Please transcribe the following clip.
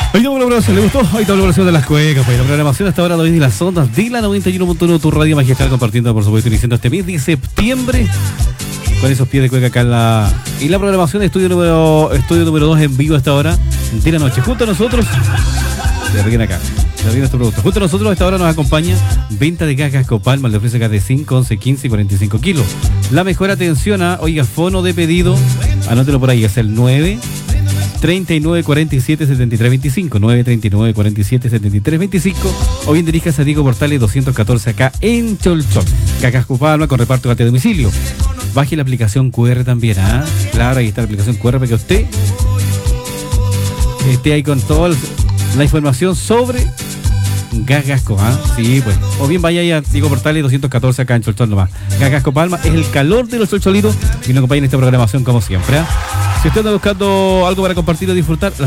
Ahí está la programación, ¿le gustó? Ahí está la programación de las cuecas, pues la programación hasta ahora lo ves de las ondas de la 91.1, tu radio magistral, compartiendo, por supuesto, iniciando este mes de septiembre con esos pies de cueca acá en la programación de estudio número 2 en vivo hasta ahora de la noche. Junto a nosotros, se ríen acá, se ríen nuestro producto. Junto a nosotros a esta hora nos acompaña venta de cajas Copalma, le ofrece cajas de 5, 11, 15 y 45 kilos. La mejor atención oiga, fono de pedido, anótelo por ahí, es el 939 47 73 25, 939 47 73 25, o bien diríjase a Diego Portales 214 acá en Cholchol. Cajas Copalma con reparto a domicilio. Baje la aplicación QR también, claro, ahí está la aplicación QR para que usted esté ahí con toda la información sobre Gagasco, sí, pues. O bien vaya ahí a Diego Portales 214 acá en Cholchol nomás. Gagasco Palma es el calor de los cholcholitos y nos acompaña en esta programación como siempre. Si usted anda buscando algo para compartir o disfrutar,